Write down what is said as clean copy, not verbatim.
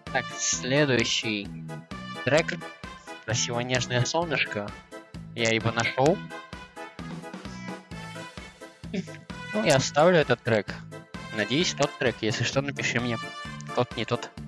Так, следующий трек. Красиво нежное солнышко. Я его нашел. Ну, я оставлю этот трек. Надеюсь, тот трек. Если что, напиши мне. Тот не тот.